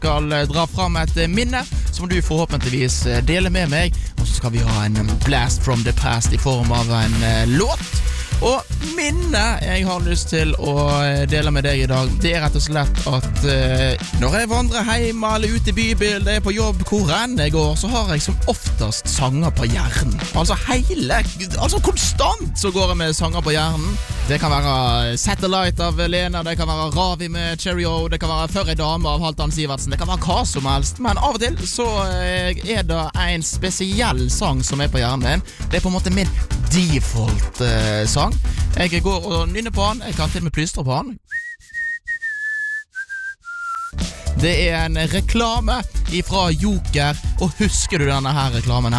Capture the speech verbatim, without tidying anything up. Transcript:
skal dra fram et minne som du forhåpentligvis dele med meg, og så skal vi ha en blast from the past i form av en låt. Og minnet jeg har lyst til å dele med deg i dag, det er rett og slett at uh, når jeg vandrer hjem eller ut i bybildet, er på jobb, hvor enn jeg går, så har jeg som oftest sanger på hjernen. Altså hele, altså konstant så går jeg med sanger på hjernen. Det kan være Satellite av Lena, det kan være Ravi med Cherry O, det kan være Før en dame av Halvdan Sivertsen, det kan være hva som helst. Men av og til så er det en spesiell sang som er på hjernen min. Det er på en måte min default uh, sang. Jeg går og nynner på han, jeg kan til og med plystre på han. Det er en reklame ifra Joker, og husker du denne her reklamen her?